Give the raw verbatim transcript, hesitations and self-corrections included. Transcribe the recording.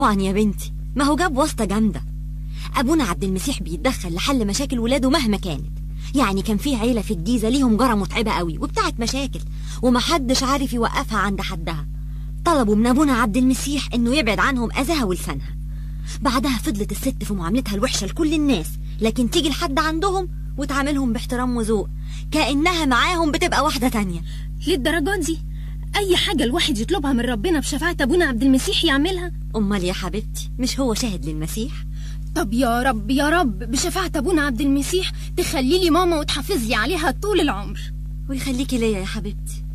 طبعا يا بنتي، ما هو جاب واسطة جامدة. أبونا عبد المسيح بيتدخل لحل مشاكل ولاده مهما كانت. يعني كان في عيلة في الجيزة ليهم جارة متعبة قوي وبتاعت مشاكل ومحدش عارف يوقفها عند حدها. طلبوا من أبونا عبد المسيح إنه يبعد عنهم أذاها ولسانها. بعدها فضلت الست في معاملتها الوحشة لكل الناس، لكن تيجي لحد عندهم وتعاملهم باحترام وذوق كأنها معاهم بتبقى واحدة تانية. للدرجات دي؟ أي حاجة الواحد يطلبها من ربنا بشفاعة أبونا عبد المسيح يعملها؟ أمال يا حبيبتي، مش هو شاهد للمسيح؟ طب يا رب يا رب بشفاعة أبونا عبد المسيح تخلي لي ماما وتحافظ لي عليها طول العمر. ويخليكي ليا يا حبيبتي.